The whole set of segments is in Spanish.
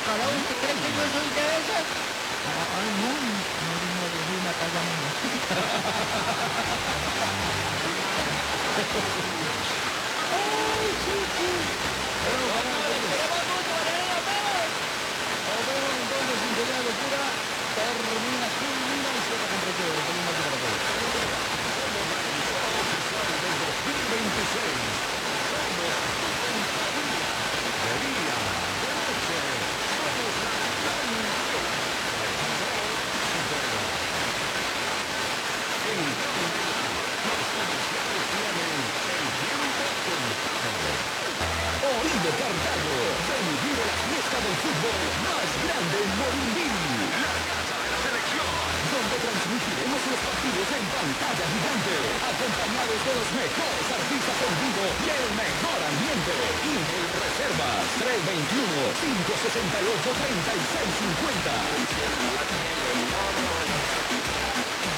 carajo, ¿usted cree que yo soy de esas? Ay, no, no dejé una casa mía. Ay, sí, sí. Pero bueno, entonces, sin tener locura, termina culmina y cierra con broche de oro. Feliz noche para todos. Oído Cartago, vivir la fiesta del fútbol más grande en Morumbi. La casa de la selección, donde transmitiremos los partidos en pantalla gigante, acompañados de los mejores artistas en vivo y el mejor ambiente. Email Reservas 321-568-3650.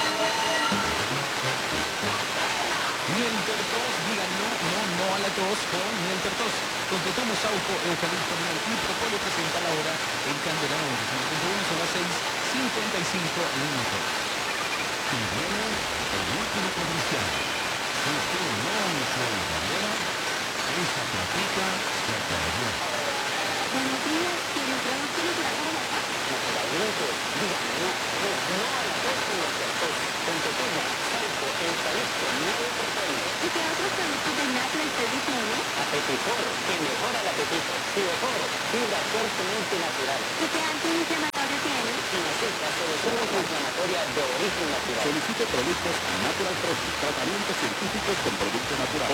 Mientras tos, digan no a la tos con Mientras tos. Contratamos Sauco, Eucalipto, Miel y Propóleo presenta la hora en Candela 95.1, son las 6:55 minutos. Y viene el último comercial. Si usted no anunció en Candela, esa platica se perdió. Buenos días, ¿tiene trabajo de la hora? Naturalmente, dígame no a la tos con Miel Contratamos Sauco, Eucalipto, Miel y Propóleo. ¿Y qué otros productos de Natural Service tiene? Apetifor, que mejora el apetito. Fibrofor, fibra fuertemente natural. ¿Y qué antiinflamatorio tiene? Inesita, solución antiinflamatoria de origen natural. Solicite productos Natural Profit, tratamientos científicos con producto natural.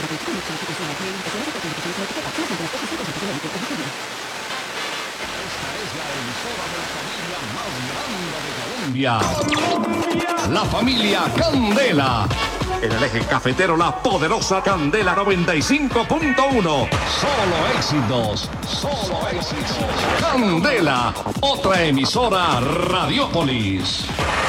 Esta es la emisora de familia más grande de Colombia. La familia Candela. En el eje cafetero, la poderosa Candela 95.1. Solo éxitos. Solo éxitos. Candela, otra emisora Radiópolis.